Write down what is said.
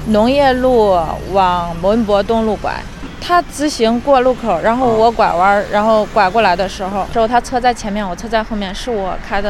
农业路往文博东路拐。他直行过路口，然后我拐弯，然后拐过来的时候他车在前面，我车在后面，是我开的